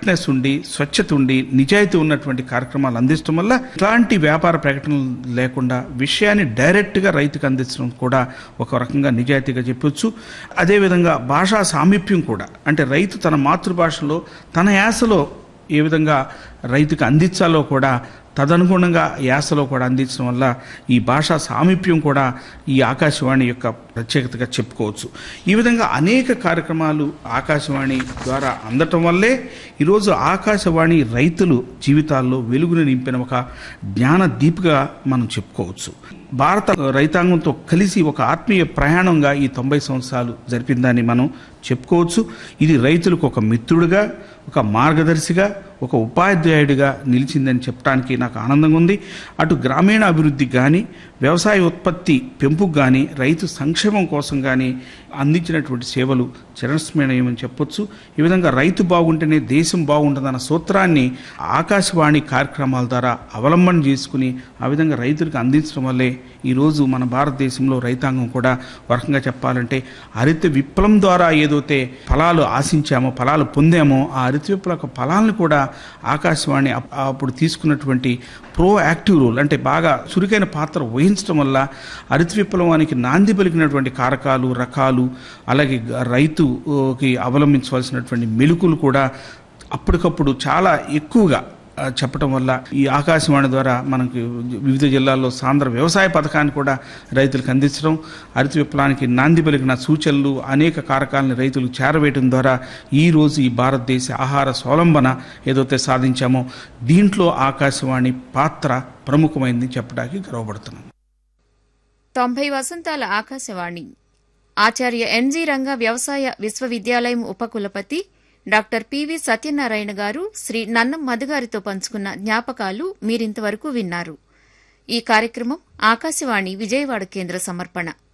Strictness ఉండి, స్వచ్ఛత ఉండి, నిజాయితీ ఉన్నటువంటి కార్యక్రమాలు అందించడం వల్ల ఇలాంటి వ్యాపార ప్రకటనలు లేకుండా విషయాన్ని డైరెక్ట్గా రైతుకు అందించడం కూడా ఒక రకంగా నిజాయితీగా చెప్పొచ్చు. అదేవిధంగా భాషా సామీప్యం కూడా, అంటే రైతు తన మాతృభాషలో తన యాసలో ఏ విధంగా రైతుకు అందించాలో కూడా తదనుగుణంగా యాసలో కూడా అందించడం వల్ల ఈ భాషా సామీప్యం కూడా ఈ ఆకాశవాణి యొక్క ప్రత్యేకతగా చెప్పుకోవచ్చు. ఈ విధంగా అనేక కార్యక్రమాలు ఆకాశవాణి ద్వారా అందటం వల్లే ఈరోజు ఆకాశవాణి రైతులు జీవితాల్లో వెలుగును నింపిన ఒక జ్ఞాన దీపిగా మనం చెప్పుకోవచ్చు. భారత రైతాంగంతో కలిసి ఒక ఆత్మీయ ప్రయాణంగా ఈ 90 సంవత్సరాలు జరిపిందని మనం చెప్పుకోవచ్చు. ఇది రైతులకు ఒక మిత్రుడిగా, ఒక మార్గదర్శిగా, ఒక ఉపాధ్యాయుడిగా నిలిచిందని చెప్పడానికి నాకు ఆనందంగా ఉంది. అటు గ్రామీణ అభివృద్ధికి కానీ, వ్యవసాయ ఉత్పత్తి పెంపుకు కానీ, రైతు సంక్షేమం కోసం కానీ అందించినటువంటి సేవలు చిరస్మరణీయమని చెప్పొచ్చు. ఈ విధంగా రైతు బాగుంటేనే దేశం బాగుంటుందన్న సూత్రాన్ని ఆకాశవాణి కార్యక్రమాల ద్వారా అవలంబన చేసుకుని ఆ విధంగా రైతులకు అందించడం వల్లే ఈరోజు మన భారతదేశంలో రైతాంగం కూడా వరకంగా చెప్పాలంటే హరిత విప్లవం ద్వారా ఏదైతే ఫలాలు ఆశించామో, ఫలాలు పొందామో, ఆ హరిత విప్లవ ఫలాలను కూడా ఆకాశవాణి అప్పుడు తీసుకున్నటువంటి ప్రోయాక్టివ్ రోల్, అంటే బాగా చురుకైన పాత్ర వహించడం వల్ల హరిత విప్లవానికి నాంది పలికినటువంటి కారకాలు, రకాలు, అలాగే రైతుకి అవలంబించవలసినటువంటి మెలుకులు కూడా అప్పటికప్పుడు చాలా ఎక్కువగా చెప్పడం వల్ల ఈ ఆకాశవాణి ద్వారా మనకి వివిధ జిల్లాల్లో సాంద్ర వ్యవసాయ పథకాన్ని కూడా రైతులకు అందించడం, హరిత విప్లవానికి నాంది పలికిన సూచనలు, అనేక కారకాలను రైతులకు చేరవేయడం ద్వారా ఈరోజు ఈ భారతదేశ ఆహార స్వలంబన ఏదైతే సాధించామో దీంట్లో ఆకాశవాణి పాత్ర ప్రముఖమైంది చెప్పడానికి గర్వపడుతున్నాను. 90 వసంతాల ఆకాశవాణి. ఆచార్య ఎన్జీ రంగా వ్యవసాయ విశ్వవిద్యాలయం ఉపకులపతి డాక్టర్ పివి సత్యనారాయణ గారు శ్రీ నన్నం మధుగారితో పంచుకున్న జ్ఞాపకాలు మీరింతవరకు విన్నారు. ఈ కార్యక్రమం ఆకాశవాణి విజయవాడ కేంద్ర సమర్పణ.